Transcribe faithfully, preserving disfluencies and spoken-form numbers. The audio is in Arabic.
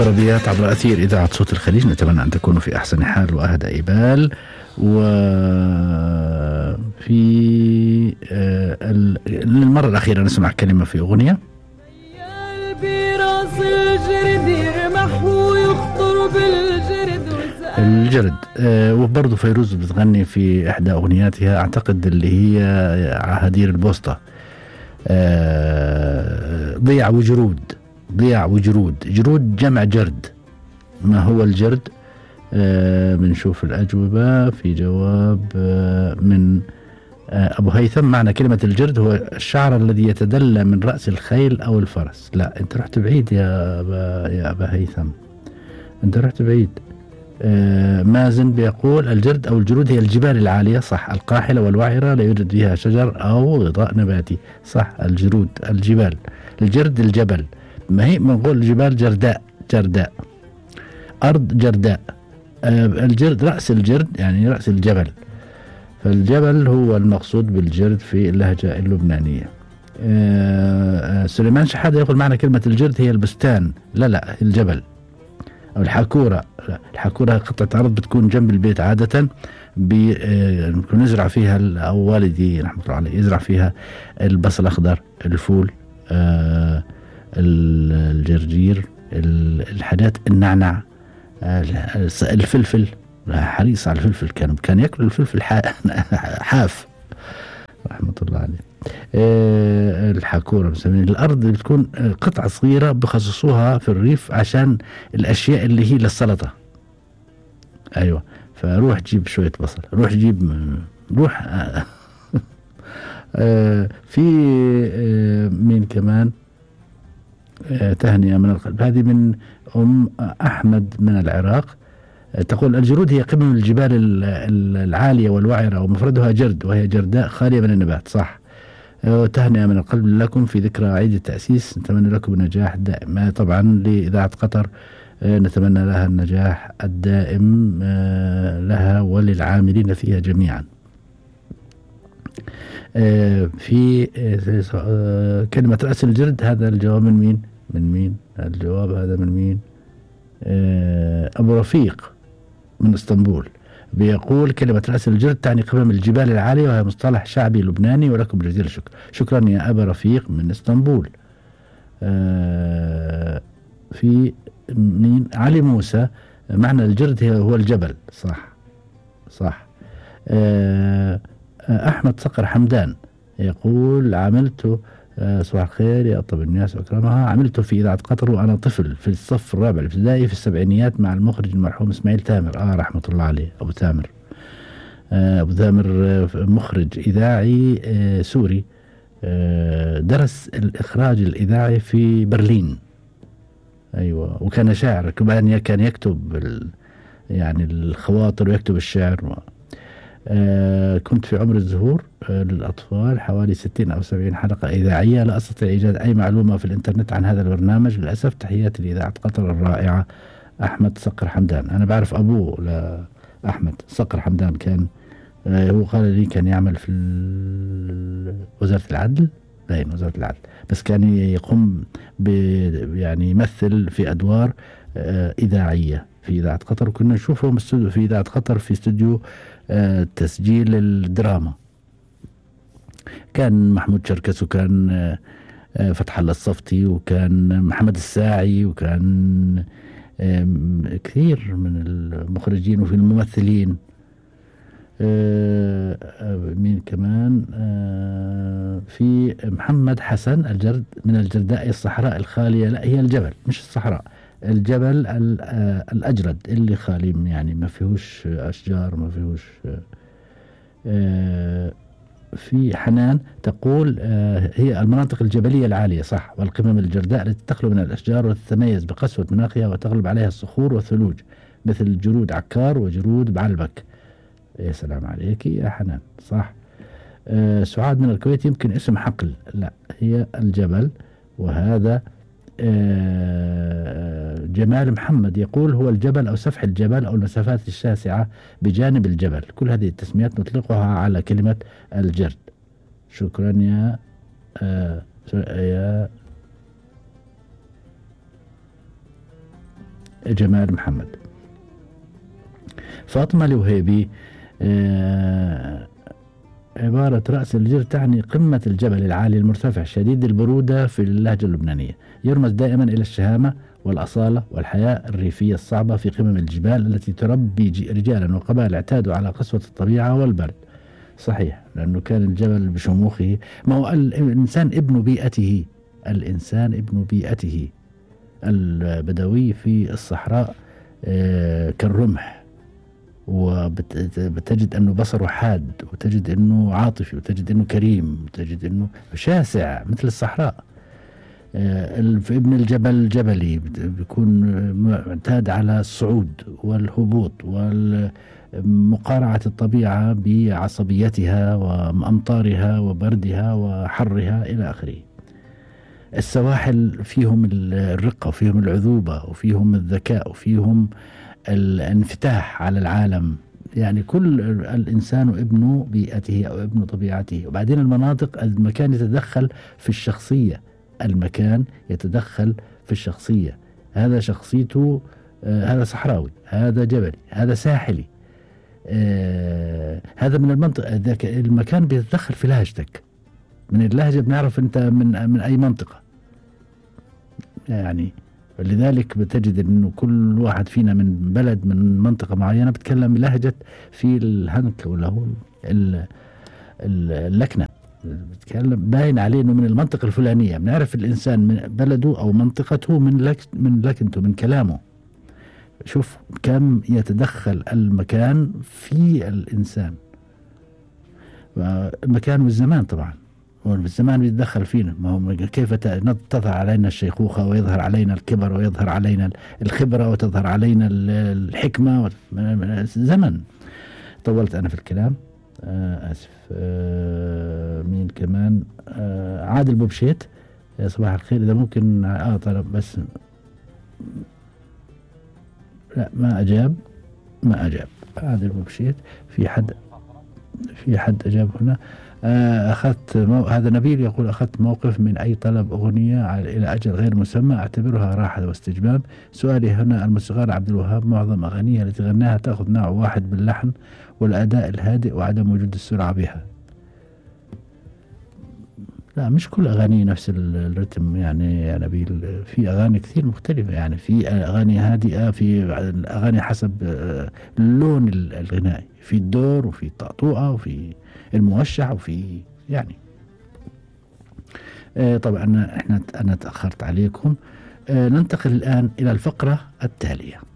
الطربيات عبر أثير إذاعة صوت الخليج. نتمنى أن تكونوا في أحسن حال وأهدى إبال. وفي للمرة الأخيرة نسمع كلمة في أغنية. الجرد. وبرضه فيروز بتغني في إحدى أغنياتها، أعتقد اللي هي عهدير البوسطة، ضيع وجرود. ضياع وجرود، جرود جمع جرد. ما هو الجرد؟ آه بنشوف الأجوبة. في جواب آه من آه أبو هيثم: معنى كلمة الجرد هو الشعر الذي يتدلى من رأس الخيل أو الفرس. لا، أنت رحت بعيد يا أبا, يا أبا هيثم، أنت رحت بعيد. آه مازن بيقول الجرد أو الجرود هي الجبال العالية، صح، القاحلة والوعرة لا يوجد فيها شجر أو غطاء نباتي، صح. الجرود الجبال، الجرد الجبل. ما هي بنقول الجبال جرداء، جرداء، أرض جرداء. آه الجرد رأس الجرد يعني رأس الجبل، فالجبل هو المقصود بالجرد في اللهجة اللبنانية. آه سليمان شحادة يقول معنى كلمة الجرد هي البستان. لا لا، الجبل. أو الحاكورة. لا، الحاكورة قطعة أرض بتكون جنب البيت عادة، بنكون نزرع فيها، أو والدي رحمة الله عليه يزرع فيها البصل الأخضر، الفول، آه الجرجير، الحاجات، النعنع، الفلفل. حريص على الفلفل، كان كان ياكل الفلفل حاف رحمة الله عليه. أه الحاكورة مسمين الأرض اللي بتكون قطعة صغيرة بخصصوها في الريف عشان الأشياء اللي هي للسلطة. أيوة، فروح جيب شوية بصل، روح جيب، روح. أه في أه مين كمان؟ أه تهنئة من القلب، هذه من أم أحمد من العراق. تقول الجرود هي قمم الجبال العالية والوعرة، ومفردها جرد، وهي جرداء خالية من النبات، صح. تهنئة من القلب لكم في ذكرى عيد التأسيس، نتمنى لكم النجاح الدائم. طبعا لإذاعة قطر نتمنى لها النجاح الدائم، لها وللعاملين فيها جميعا. في كلمة رأس الجرد، هذا الجواب من مين؟ من مين الجواب هذا؟ من مين؟ أبو رفيق من اسطنبول بيقول كلمة رأس الجرد تعني قمم الجبال العالية، وهي مصطلح شعبي لبناني، ولكم جزيل الشكر. شكرا يا أبا رفيق من اسطنبول. آه في مين؟ علي موسى: معنى الجرد هو الجبل، صح صح. آه أحمد صقر حمدان يقول عملت آه صباح الخير يا أطيب الناس وأكرمها، عملت في إذاعة قطر وأنا طفل في الصف الرابع الابتدائي في السبعينيات مع المخرج المرحوم إسماعيل تامر. آه رحمة الله عليه أبو تامر. آه أبو تامر آه مخرج إذاعي آه سوري، آه درس الإخراج الإذاعي في برلين. أيوة، وكان شاعر كمان، كان يكتب يعني الخواطر ويكتب الشعر. آه كنت في عمر الزهور آه للأطفال حوالي ستين أو سبعين حلقة إذاعية. لا أستطيع إيجاد أي معلومة في الإنترنت عن هذا البرنامج للأسف. تحياتي لإذاعة قطر الرائعة. أحمد صقر حمدان. أنا بعرف أبوه لأحمد صقر حمدان، كان آه هو قال لي كان يعمل في وزارة العدل، باين وزارة العدل، بس كان يقوم ب يعني يمثل في أدوار آه إذاعية في إذاعة قطر، وكنا نشوفهم في إذاعة قطر في استوديو آه تسجيل الدراما. كان محمود شركس، وكان آه فتح الله الصفتي، وكان محمد الساعي، وكان آه كثير من المخرجين وفي الممثلين. آه آه مين كمان؟ آه في محمد حسن: الجرد من الجرداء الصحراء الخالية. لا، هي الجبل مش الصحراء، الجبل الأجرد اللي خالي، يعني ما فيهوش أشجار، ما فيهوش. آه في حنان تقول آه هي المناطق الجبلية العالية، صح، والقمم الجرداء التي تخلو من الأشجار وتتميز بقسوة مناخها وتغلب عليها الصخور والثلوج، مثل جرود عكار وجرود بعلبك. يا سلام عليك يا حنان، صح. آه سعاد من الكويت: يمكن اسم حقل. لا، هي الجبل. وهذا آه جمال محمد يقول هو الجبل أو سفح الجبل أو المسافات الشاسعة بجانب الجبل. كل هذه التسميات نطلقها على كلمة الجرد. شكرا يا آه يا جمال محمد. فاطمة الوهيبي آه عبارة رأس الجر تعني قمة الجبل العالي المرتفع شديد البرودة في اللهجة اللبنانية، يرمز دائما إلى الشهامة والأصالة والحياة الريفية الصعبة في قمم الجبال التي تربي رجالا وقبائل اعتادوا على قسوة الطبيعة والبرد. صحيح، لأنه كان الجبل بشموخه. ما هو الإنسان ابن بيئته، الإنسان ابن بيئته. البدوي في الصحراء كالرمح، وبتجد أنه بصره حاد، وتجد أنه عاطفي، وتجد أنه كريم، وتجد أنه شاسع مثل الصحراء. ابن الجبل جبلي بيكون معتاد على الصعود والهبوط ومقارعة الطبيعة بعصبيتها وأمطارها وبردها وحرها إلى آخره. السواحل فيهم الرقة وفيهم العذوبة وفيهم الذكاء وفيهم الانفتاح على العالم. يعني كل الإنسان ابن بيئته أو ابن طبيعته. وبعدين المناطق، المكان يتدخل في الشخصية، المكان يتدخل في الشخصية. هذا شخصيته آه هذا صحراوي، هذا جبلي، هذا ساحلي، آه هذا من المنطقة. ذاك المكان بيتدخل في لهجتك، من اللهجة بنعرف أنت من من أي منطقة. يعني ولذلك بتجد أنه كل واحد فينا من بلد من منطقة معينة بتكلم بلهجة في الهنك ولا هو اللكنة، بتكلم باين عليه انه من المنطقة الفلانية. بنعرف الانسان من بلده او منطقته من لك من لكنته، من كلامه. شوف كم يتدخل المكان في الانسان، المكان والزمان طبعا. والزمان بيتدخل فينا. ما هو كيف تظهر علينا الشيخوخة ويظهر علينا الكبر ويظهر علينا الخبرة وتظهر علينا الحكمة. زمن. طولت انا في الكلام، آه اسف. آه مين كمان؟ آه عادل بوبشيت، يا صباح الخير. اذا ممكن اه طلب بس. لا ما اجاب، ما اجاب عادل بوبشيت. في حد في حد اجاب هنا. آه اخذت مو... هذا نبيل يقول اخذت موقف من اي طلب اغنيه الى اجل غير مسمى، اعتبرها راحه واستجباب. سؤالي هنا، الموسيقار عبد الوهاب معظم اغانيه التي غناها تاخذ نوع واحد باللحن والاداء الهادئ وعدم وجود السرعه بها. لا مش كل اغاني نفس الرتم يعني يا نبيل، في اغاني كثير مختلفه. يعني في اغاني هادئه، في اغاني حسب اللون الغنائي، في الدور وفي الطقطوقه وفي الموشح وفي يعني آه طبعا احنا انا تاخرت عليكم. آه ننتقل الان الى الفقره التاليه.